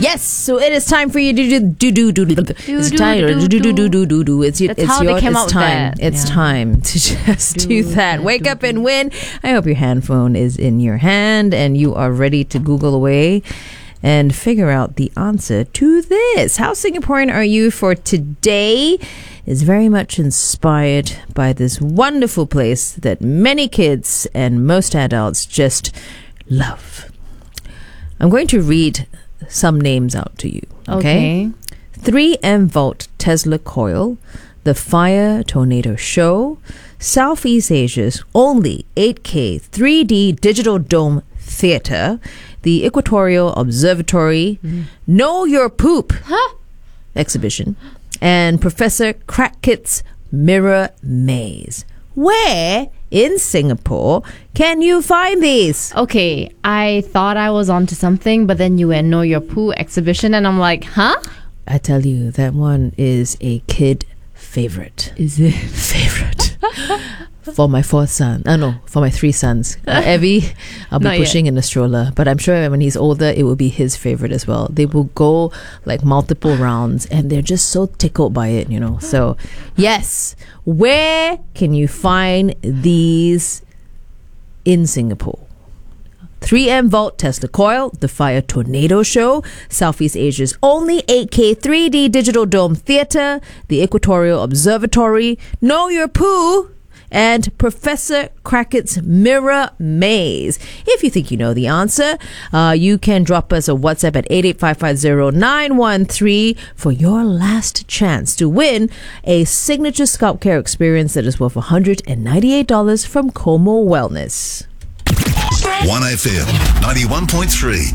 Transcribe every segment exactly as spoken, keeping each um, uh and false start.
Yes, so it is time for you to do do do do do. It's time to do do do do do do. It's it's how your they came it's out with time. that. It's Yeah. time to just do that. Wake up and win. I hope your hand phone is in your hand and you are ready to Google away and figure out the answer to this. How Singaporean are you for today? Is very much inspired by this wonderful place that many kids and most adults just love. I'm going to read some names out to you. Okay. Okay. three M Volt Tesla Coil, the Fire Tornado Show, Southeast Asia's only eight K three D Digital Dome Theatre, the Equatorial Observatory, Know Your Poop Huh? exhibition, and Professor Crackett's Mirror Maze. Where in Singapore can you find these? Okay, I thought I was onto something, but then you went Know Your Poo exhibition, and I'm like, huh? I tell you, that one is a kid favorite. Is it? Favorite. For my fourth son. Uh, no, for my three sons. Uh, Evie, I'll be Not yet. pushing in a stroller. But I'm sure when he's older, it will be his favorite as well. They will go like multiple rounds and they're just so tickled by it, you know. So, yes. Where can you find these in Singapore? three M Volt Tesla Coil, the Fire Tornado Show, Southeast Asia's only eight K three D Digital Dome Theatre, the Equatorial Observatory, Know Your Poo, and Professor Crackett's Mirror Maze. If you think you know the answer, uh, you can drop us a WhatsApp at eight eight five five zero nine one three for your last chance to win a signature scalp care experience that is worth one hundred ninety-eight dollars from Como Wellness. one F M ninety-one point three.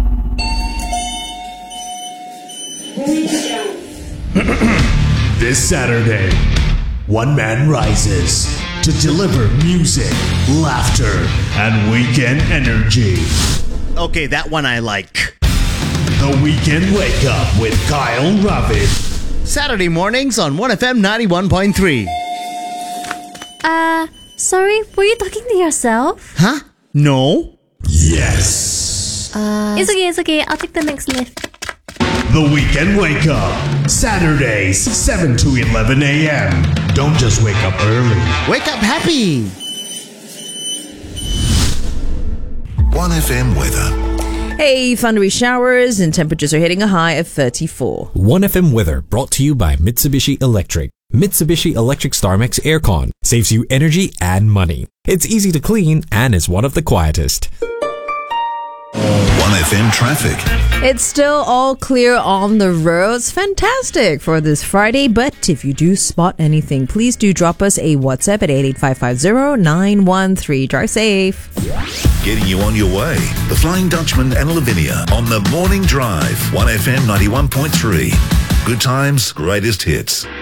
This Saturday, one man rises to deliver music, laughter, and weekend energy. Okay, that one I like. The Weekend Wake Up with Kyle Ravid. Saturday mornings on one F M ninety-one point three. Uh, sorry, were you talking to yourself? Huh? No? Yes. It's okay, it's okay. I'll take the next lift. The Weekend Wake Up. Saturdays, seven to eleven a.m. Don't just wake up early. Wake up happy! one F M weather. Hey, thundery showers and temperatures are hitting a high of thirty-four. one F M weather brought to you by Mitsubishi Electric. Mitsubishi Electric StarMax Aircon saves you energy and money. It's easy to clean and is one of the quietest. one F M traffic. It's still all clear on the roads. Fantastic for this Friday, but if you do spot anything, please do drop us a WhatsApp at eight eight five five zero nine one three. Drive safe. Getting you on your way. The Flying Dutchman and Lavinia on the Morning Drive. one F M ninety-one point three. Good times, greatest hits.